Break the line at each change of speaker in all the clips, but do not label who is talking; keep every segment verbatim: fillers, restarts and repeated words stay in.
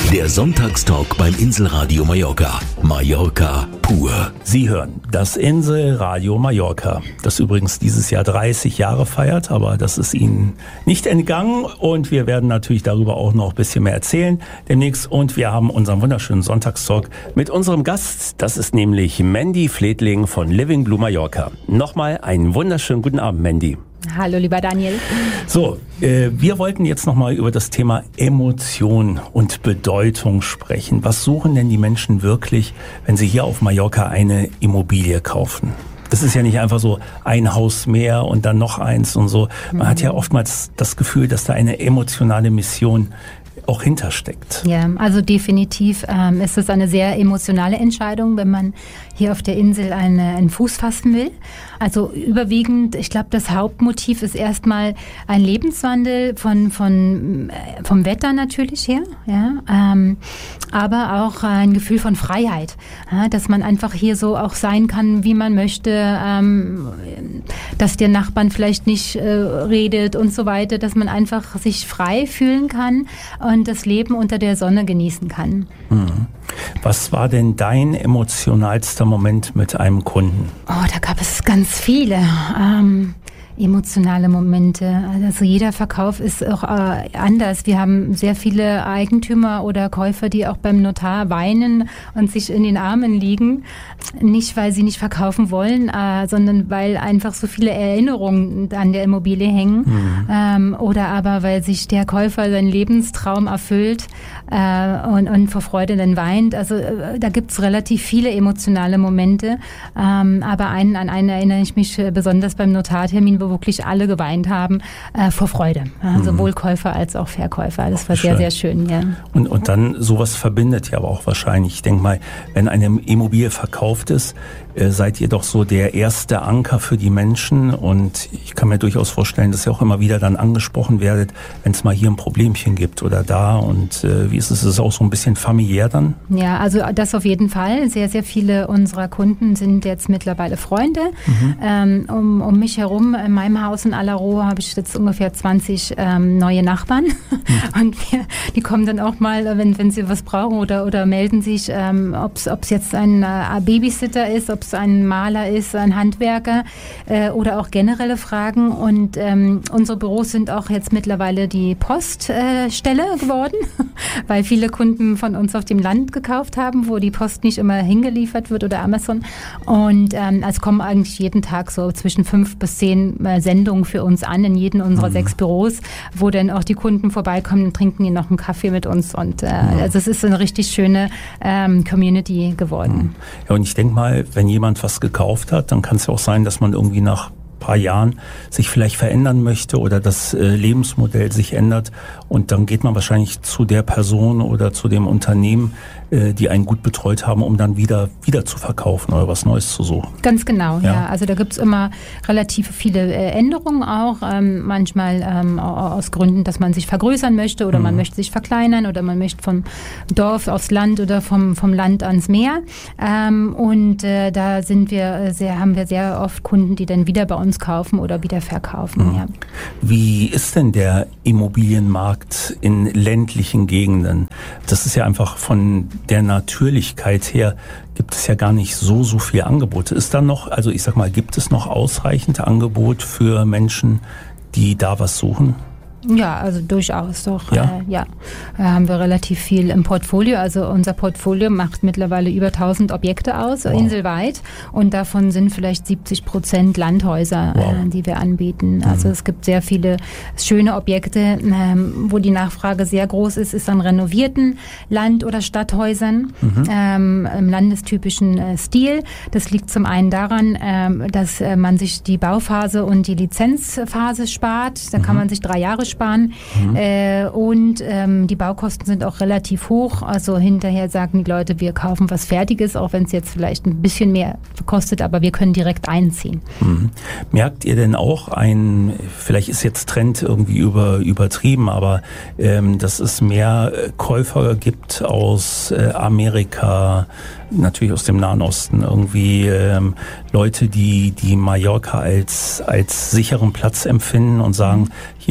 Der Sonntagstalk beim Inselradio Mallorca. Mallorca pur.
Sie hören das Inselradio Mallorca, das übrigens dieses Jahr dreißig Jahre feiert, aber das ist Ihnen nicht entgangen und wir werden natürlich darüber auch noch ein bisschen mehr erzählen demnächst und wir haben unseren wunderschönen Sonntagstalk mit unserem Gast, das ist nämlich Mandy Fledling von Living Blue Mallorca. Nochmal einen wunderschönen guten Abend, Mandy.
Hallo, lieber Daniel.
So, äh, wir wollten jetzt nochmal über das Thema Emotion und Bedeutung sprechen. Was suchen denn die Menschen wirklich, wenn sie hier auf Mallorca eine Immobilie kaufen? Das ist ja nicht einfach so ein Haus mehr und dann noch eins und so. Man mhm. hat ja oftmals das Gefühl, dass da eine emotionale Mission auch hintersteckt.
Ja, also definitiv ähm, ist es eine sehr emotionale Entscheidung, wenn man hier auf der Insel eine, einen Fuß fassen will. Also überwiegend, ich glaube, das Hauptmotiv ist erstmal ein Lebenswandel von, von, äh, vom Wetter natürlich her, ja, ähm, aber auch ein Gefühl von Freiheit, ja, dass man einfach hier so auch sein kann, wie man möchte, ähm, dass der Nachbarn vielleicht nicht äh, redet und so weiter, dass man einfach sich frei fühlen kann und das Leben unter der Sonne genießen kann.
Mhm. Was war denn dein emotionalster Moment mit einem Kunden?
Oh, da gab es ganz viele ähm, emotionale Momente. Also jeder Verkauf ist auch äh, anders. Wir haben sehr viele Eigentümer oder Käufer, die auch beim Notar weinen und sich in den Armen liegen. Nicht, weil sie nicht verkaufen wollen, äh, sondern weil einfach so viele Erinnerungen an der Immobilie hängen. Mhm. Ähm, oder aber, weil sich der Käufer seinen Lebenstraum erfüllt äh, und, und vor Freude dann weint. Also äh, da gibt's relativ viele emotionale Momente. Ähm, aber einen, an einen erinnere ich mich besonders beim Notartermin, wo wirklich alle geweint haben äh, vor Freude. Ja, mhm. Sowohl Käufer als auch Verkäufer. Das war schön. sehr, sehr schön. Ja.
Und, und dann sowas verbindet ja aber auch wahrscheinlich. Ich denke mal, wenn eine Immobilie verkauft ist, äh, seid ihr doch so der erste Anker für die Menschen. Und ich kann mir durchaus vorstellen, dass ihr auch immer wieder dann angesprochen werdet, wenn es mal hier ein Problemchen gibt oder da. Und äh, wie ist es? Ist es auch so ein bisschen familiär dann?
Ja, also das auf jeden Fall. Sehr, sehr viele unserer Kunden sind jetzt mittlerweile Freunde. Mhm. Ähm, um, um mich herum, in meinem Haus in Alaroa, habe ich jetzt ungefähr zwanzig ähm, neue Nachbarn. Mhm. Und wir, die kommen dann auch mal, wenn, wenn sie was brauchen oder, oder melden sich, ähm, ob es jetzt ein äh, Babysitter ist, ob es ein Maler ist, ein Handwerker äh, oder auch generelle Fragen. Und ähm, unsere Büros sind auch jetzt mittlerweile die Poststelle äh, geworden, weil viele Kunden von uns auf dem Land gekauft haben, wo die Post nicht immer hingeliefert wird oder Amazon. Und ähm, es kommen eigentlich jeden Tag so zwischen fünf bis zehn äh, Sendungen für uns an in jedem unserer mhm. sechs Büros, wo dann auch die Kunden vorbeikommen und trinken hier noch einen Kaffee mit uns. Und äh, mhm. also es ist eine richtig schöne ähm, Community geworden.
Ja, und ich denke mal, wenn jemand was gekauft hat, dann kann es ja auch sein, dass man irgendwie nach paar Jahren sich vielleicht verändern möchte oder das äh, Lebensmodell sich ändert und dann geht man wahrscheinlich zu der Person oder zu dem Unternehmen, äh, die einen gut betreut haben, um dann wieder wieder zu verkaufen oder was Neues zu suchen.
Ganz genau, ja. ja. Also da gibt's immer relativ viele äh, Änderungen auch, ähm, manchmal ähm, aus Gründen, dass man sich vergrößern möchte oder mhm. man möchte sich verkleinern oder man möchte vom Dorf aufs Land oder vom vom Land ans Meer ähm, und äh, da sind wir sehr, haben wir sehr oft Kunden, die dann wieder bei uns kaufen oder wieder verkaufen. Mhm. Ja.
Wie ist denn der Immobilienmarkt in ländlichen Gegenden? Das ist ja einfach von der Natürlichkeit her, gibt es ja gar nicht so, so viel Angebote. Ist dann noch, also ich sag mal, gibt es noch ausreichend Angebot für Menschen, die da was suchen?
Ja, also durchaus doch.
Ja,
äh, ja. Da haben wir relativ viel im Portfolio. Also unser Portfolio macht mittlerweile über tausend Objekte aus, wow. inselweit. Und davon sind vielleicht siebzig Prozent Landhäuser, wow. äh, die wir anbieten. Mhm. Also es gibt sehr viele schöne Objekte, ähm, wo die Nachfrage sehr groß ist, ist an renovierten Land- oder Stadthäusern mhm. ähm, im landestypischen äh, Stil. Das liegt zum einen daran, ähm, dass äh, man sich die Bauphase und die Lizenzphase spart. Da mhm. kann man sich drei Jahre sparen mhm. äh, und ähm, die Baukosten sind auch relativ hoch. Also hinterher sagen die Leute, wir kaufen was Fertiges, auch wenn es jetzt vielleicht ein bisschen mehr kostet, aber wir können direkt einziehen.
Mhm. Merkt ihr denn auch ein, vielleicht ist jetzt Trend irgendwie über, übertrieben, aber ähm, dass es mehr Käufer gibt aus äh, Amerika, natürlich aus dem Nahen Osten, irgendwie ähm, Leute, die die Mallorca als als sicheren Platz empfinden und sagen, hier möchte ich mich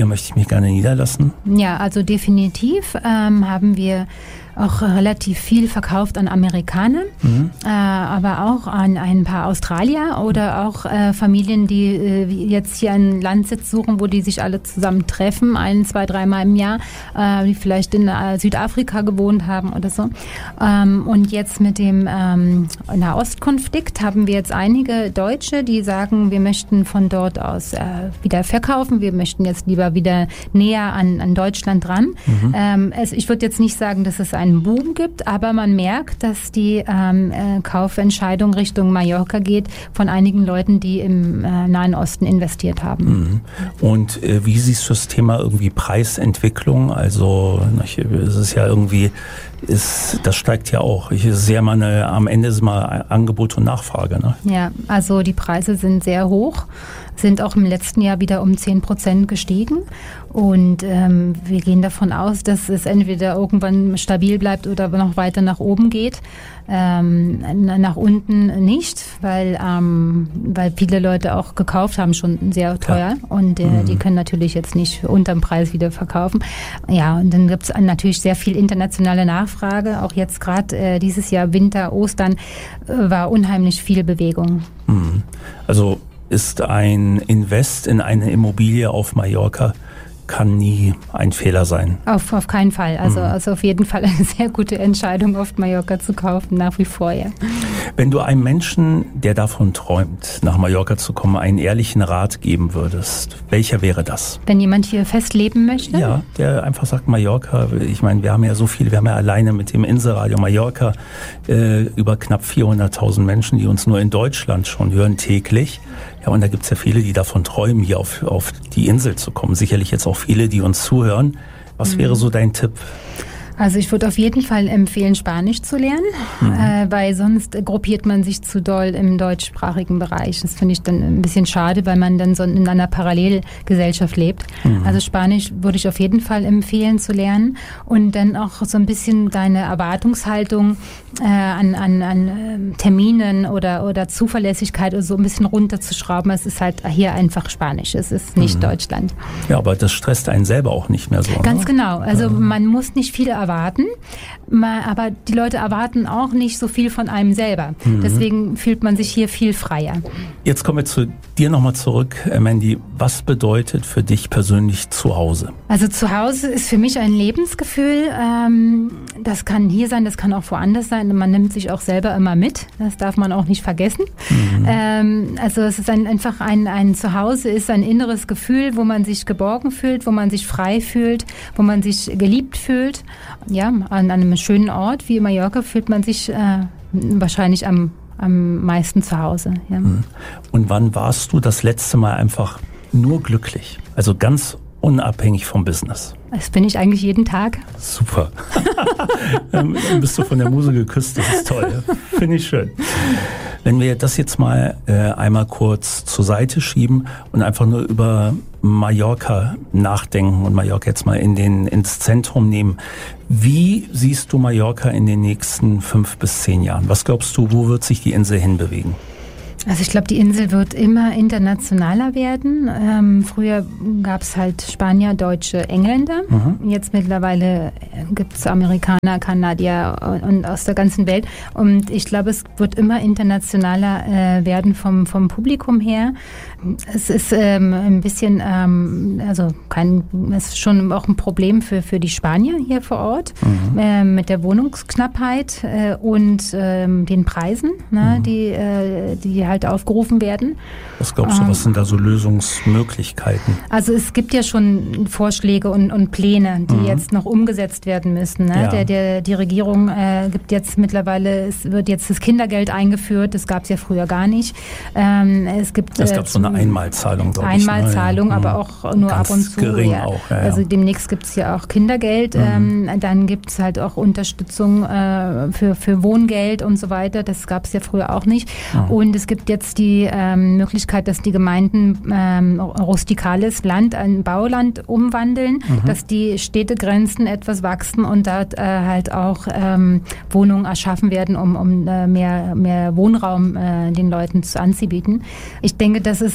gerne niederlassen?
Ja, also definitiv ähm, haben wir auch relativ viel verkauft an Amerikaner, mhm. äh, aber auch an ein paar Australier oder auch äh, Familien, die äh, jetzt hier einen Landsitz suchen, wo die sich alle zusammen treffen, ein, zwei, dreimal im Jahr, äh, die vielleicht in äh, Südafrika gewohnt haben oder so. Ähm, und jetzt mit dem ähm, Nahostkonflikt haben wir jetzt einige Deutsche, die sagen, wir möchten von dort aus äh, wieder verkaufen, wir möchten jetzt lieber wieder näher an, an Deutschland dran. Mhm. Ähm, es, ich würde jetzt nicht sagen, dass es ein Boom gibt, aber man merkt, dass die ähm, äh, Kaufentscheidung Richtung Mallorca geht von einigen Leuten, die im äh, Nahen Osten investiert haben.
Mhm. Und äh, wie siehst du das Thema irgendwie Preisentwicklung? Also es ist ja irgendwie, ist, das steigt ja auch. Ich sehe mal eine, am Ende ist mal Angebot und Nachfrage. Ne?
Ja, also die Preise sind sehr hoch, sind auch im letzten Jahr wieder um zehn Prozent gestiegen. Und ähm, wir gehen davon aus, dass es entweder irgendwann stabil bleibt oder noch weiter nach oben geht. Ähm, nach unten nicht, weil, ähm, weil viele Leute auch gekauft haben, schon sehr teuer. Ja. Und äh, mhm. die können natürlich jetzt nicht unterm Preis wieder verkaufen. Ja, und dann gibt es natürlich sehr viel internationale Nachfrage. Auch jetzt gerade äh, dieses Jahr Winter, Ostern äh, war unheimlich viel Bewegung.
Mhm. Also ist ein Invest in eine Immobilie auf Mallorca kann nie ein Fehler sein.
Auf, auf keinen Fall. Also, mhm. also auf jeden Fall eine sehr gute Entscheidung, auf Mallorca zu kaufen, nach wie vor, ja.
Wenn du einem Menschen, der davon träumt, nach Mallorca zu kommen, einen ehrlichen Rat geben würdest, welcher wäre das?
Wenn jemand hier fest leben möchte?
Ja, der einfach sagt Mallorca, ich meine, wir haben ja so viele, wir haben ja alleine mit dem Inselradio Mallorca äh, über knapp vierhunderttausend Menschen, die uns nur in Deutschland schon hören täglich. Ja, und da gibt es ja viele, die davon träumen, hier auf, auf die Insel zu kommen. Sicherlich jetzt auch viele, die uns zuhören. Was mhm. wäre so dein Tipp?
Also ich würde auf jeden Fall empfehlen, Spanisch zu lernen, mhm. äh, weil sonst gruppiert man sich zu doll im deutschsprachigen Bereich. Das finde ich dann ein bisschen schade, weil man dann so in einer Parallelgesellschaft lebt. Mhm. Also Spanisch würde ich auf jeden Fall empfehlen zu lernen und dann auch so ein bisschen deine Erwartungshaltung äh, an, an, an Terminen oder, oder Zuverlässigkeit oder so ein bisschen runterzuschrauben. Es ist halt hier einfach Spanisch, es ist nicht mhm. Deutschland.
Ja, aber das stresst einen selber auch nicht mehr so.
Ganz
ne?
genau. Also
ja.
man muss nicht viel erwarten. erwarten, aber die Leute erwarten auch nicht so viel von einem selber. Mhm. Deswegen fühlt man sich hier viel freier.
Jetzt kommen wir zu dir nochmal zurück, Mandy. Was bedeutet für dich persönlich Zuhause?
Also Zuhause ist für mich ein Lebensgefühl. Das kann hier sein, das kann auch woanders sein. Man nimmt sich auch selber immer mit. Das darf man auch nicht vergessen. Mhm. Also es ist ein, einfach ein, ein Zuhause ist ein inneres Gefühl, wo man sich geborgen fühlt, wo man sich frei fühlt, wo man sich geliebt fühlt. Ja, an einem schönen Ort wie Mallorca fühlt man sich äh, wahrscheinlich am, am meisten zu Hause. Ja.
Und wann warst du das letzte Mal einfach nur glücklich? Also ganz unabhängig vom Business?
Das bin ich eigentlich jeden Tag.
Super. Dann bist du von der Muse geküsst, das ist toll. Finde ich schön. Wenn wir das jetzt mal äh, einmal kurz zur Seite schieben und einfach nur über Mallorca nachdenken und Mallorca jetzt mal in den, ins Zentrum nehmen. Wie siehst du Mallorca in den nächsten fünf bis zehn Jahren? Was glaubst du, wo wird sich die Insel hinbewegen?
Also ich glaube, die Insel wird immer internationaler werden. Ähm, früher gab es halt Spanier, Deutsche, Engländer. Mhm. Jetzt mittlerweile gibt es Amerikaner, Kanadier und aus der ganzen Welt. Und ich glaube, es wird immer internationaler äh, werden vom, vom Publikum her. Es ist ähm, ein bisschen, ähm, also kein, es ist schon auch ein Problem für, für die Spanier hier vor Ort, mhm. äh, mit der Wohnungsknappheit äh, und ähm, den Preisen, ne, mhm. die, äh, die halt aufgerufen werden.
Was glaubst du, was sind da so Lösungsmöglichkeiten?
Also es gibt ja schon Vorschläge und, und Pläne, die mhm. jetzt noch umgesetzt werden müssen. Ne?
Ja.
Der, der, die Regierung äh, gibt jetzt mittlerweile, es wird jetzt das Kindergeld eingeführt, das gab es ja früher gar nicht. Ähm, es gibt
es gab äh, so eine Einmalzahlung, glaube ich.
Einmalzahlung, ne? aber auch nur
Ganz
ab und zu.
Gering
ja.
auch, ja, ja.
Also demnächst gibt es ja auch Kindergeld, mhm. ähm, dann gibt es halt auch Unterstützung äh, für, für Wohngeld und so weiter. Das gab es ja früher auch nicht. Mhm. Und es gibt jetzt die ähm, Möglichkeit, dass die Gemeinden ähm, rustikales Land in Bauland umwandeln, mhm. dass die Städtegrenzen etwas wachsen und dort äh, halt auch ähm, Wohnungen erschaffen werden, um, um äh, mehr, mehr Wohnraum äh, den Leuten zu anzubieten. Ich denke, das ist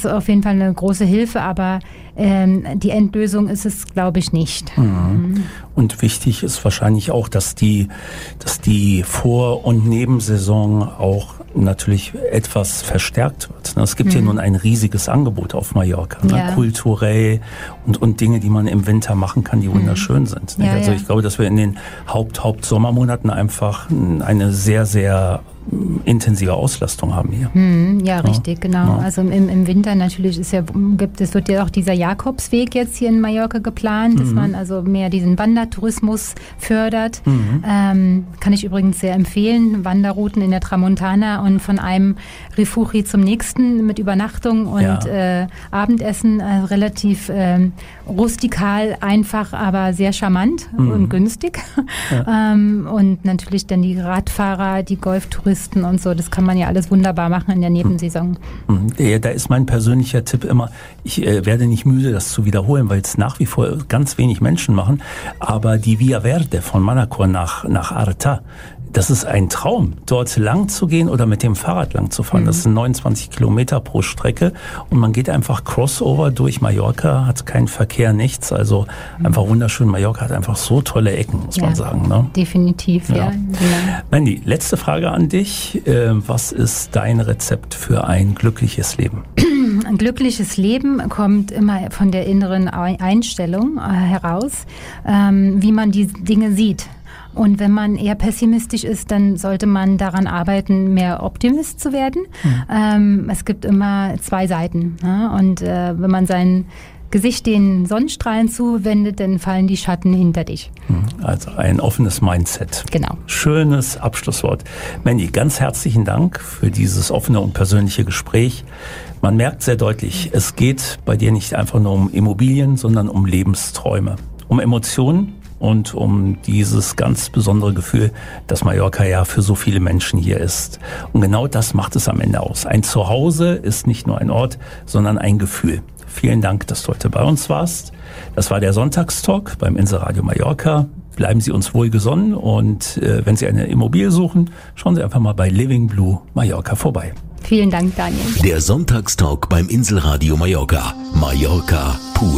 ist auf jeden Fall eine große Hilfe, aber ähm, die Endlösung ist es, glaube ich, nicht.
Mhm. Mhm. Und wichtig ist wahrscheinlich auch, dass die, dass die Vor- und Nebensaison auch natürlich etwas verstärkt wird. Es gibt mhm. hier nun ein riesiges Angebot auf Mallorca, ne? Ja. Kulturell und, und Dinge, die man im Winter machen kann, die wunderschön mhm. sind. Ja, also ja. ich glaube, dass wir in den Haupt, Haupt-Sommermonaten einfach eine sehr, sehr intensive Auslastung haben hier.
Hm, ja, richtig, ja, genau. Ja. Also im, im Winter natürlich ist ja, gibt, es wird ja auch dieser Jakobsweg jetzt hier in Mallorca geplant, dass mhm. man also mehr diesen Wandertourismus fördert. Mhm. Ähm, kann ich übrigens sehr empfehlen. Wanderrouten in der Tramontana und von einem Refugi zum nächsten mit Übernachtung und ja. äh, Abendessen, äh, relativ äh, rustikal, einfach, aber sehr charmant mhm. und günstig. Ja. ähm, und natürlich dann die Radfahrer, die Golftouristen und so, das kann man ja alles wunderbar machen in der Nebensaison.
Ja, da ist mein persönlicher Tipp immer, ich äh, werde nicht müde, das zu wiederholen, weil es nach wie vor ganz wenig Menschen machen, aber die Via Verde von Manacor nach, nach Arta, das ist ein Traum, dort lang zu gehen oder mit dem Fahrrad lang zu fahren. Mhm. Das sind neunundzwanzig Kilometer pro Strecke und man geht einfach Crossover durch Mallorca, hat keinen Verkehr, nichts. Also einfach wunderschön. Mallorca hat einfach so tolle Ecken, muss ja, man sagen. Ne?
Definitiv, ja. ja.
Mandy, letzte Frage an dich. Was ist dein Rezept für ein glückliches Leben?
Ein glückliches Leben kommt immer von der inneren Einstellung heraus, wie man die Dinge sieht. Und wenn man eher pessimistisch ist, dann sollte man daran arbeiten, mehr Optimist zu werden. Mhm. Ähm, es gibt immer zwei Seiten. Ne? Und äh, wenn man sein Gesicht den Sonnenstrahlen zuwendet, dann fallen die Schatten hinter dich.
Also ein offenes Mindset.
Genau.
Schönes Abschlusswort. Mandy, ganz herzlichen Dank für dieses offene und persönliche Gespräch. Man merkt sehr deutlich, es geht bei dir nicht einfach nur um Immobilien, sondern um Lebensträume, um Emotionen und um dieses ganz besondere Gefühl, dass Mallorca ja für so viele Menschen hier ist. Und genau das macht es am Ende aus. Ein Zuhause ist nicht nur ein Ort, sondern ein Gefühl. Vielen Dank, dass du heute bei uns warst. Das war der Sonntagstalk beim Inselradio Mallorca. Bleiben Sie uns wohlgesonnen und äh, wenn Sie eine Immobilie suchen, schauen Sie einfach mal bei Living Blue Mallorca vorbei.
Vielen Dank, Daniel.
Der Sonntagstalk beim Inselradio Mallorca. Mallorca pur.